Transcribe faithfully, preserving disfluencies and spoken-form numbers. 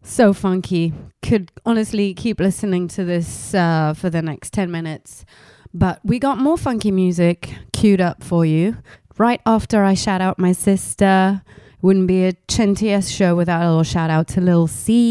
So funky. Could honestly keep listening to this uh, for the next ten minutes. But we got more funky music queued up for you. Right after I shout out my sister. Wouldn't be a Chinty S show without a little shout out to Lil C.